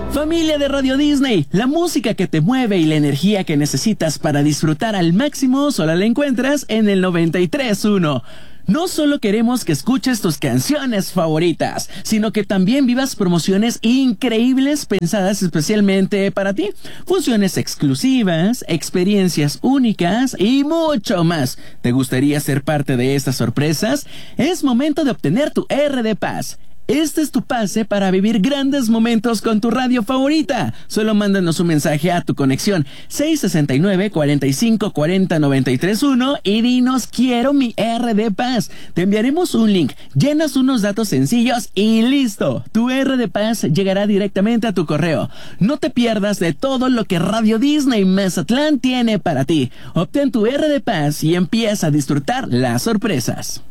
Familia de Radio Disney, la música que te mueve y la energía que necesitas para disfrutar al máximo solo la encuentras en el 93.1. No solo queremos que escuches tus canciones favoritas, sino que también vivas promociones increíbles pensadas especialmente para ti. Funciones exclusivas, experiencias únicas y mucho más. ¿Te gustaría ser parte de estas sorpresas? Es momento de obtener tu RD Pass. Este es tu pase para vivir grandes momentos con tu radio favorita. Solo mándanos un mensaje a tu conexión 669-4540-931 y dinos quiero mi RD Pass. Te enviaremos un link, llenas unos datos sencillos y listo. Tu RD Pass llegará directamente a tu correo. No te pierdas de todo lo que Radio Disney Mazatlán tiene para ti. Obtén tu RD Pass y empieza a disfrutar las sorpresas.